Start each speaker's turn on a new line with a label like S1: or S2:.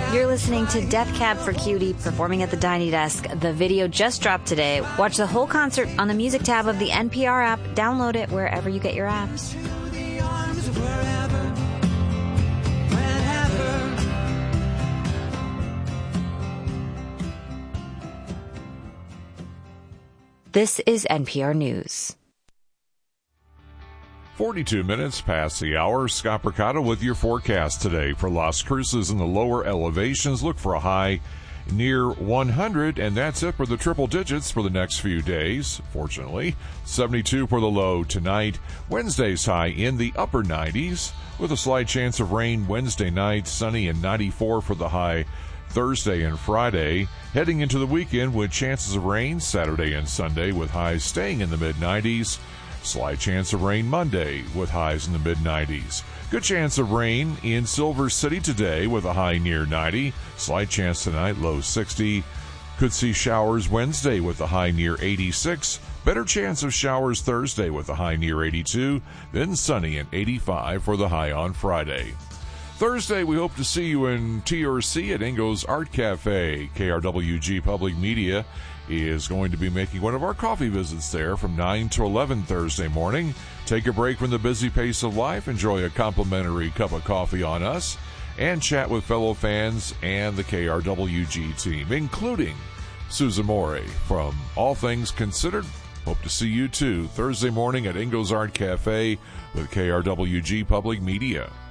S1: You're listening to Death Cab for Cutie performing at the Tiny Desk. The video just dropped today. Watch the whole concert on the music tab of the NPR app. Download it wherever you get your apps. This is NPR News.
S2: 42 minutes past the hour. Scott Percato with your forecast today. For Las Cruces in the lower elevations, look for a high near 100, and that's it for the triple digits for the next few days, fortunately. 72 for the low tonight. Wednesday's high in the upper 90s with a slight chance of rain Wednesday night. Sunny and 94 for the high Thursday and Friday. Heading into the weekend with chances of rain Saturday and Sunday with highs staying in the mid-90s. Slight chance of rain Monday with highs in the mid-90s. Good chance of rain in Silver City today with a high near 90. Slight chance tonight, low 60. Could see showers Wednesday with a high near 86. Better chance of showers Thursday with a high near 82. Then sunny and 85 for the high on Friday. Thursday, we hope to see you in TRC at Ingo's Art Cafe. KRWG Public Media is going to be making one of our coffee visits there from 9 to 11 Thursday morning. Take a break from the busy pace of life, enjoy a complimentary cup of coffee on us, and chat with fellow fans and the KRWG team, including Susan Morey from All Things Considered. Hope to see you too Thursday morning at Ingo's Art Cafe with KRWG Public Media.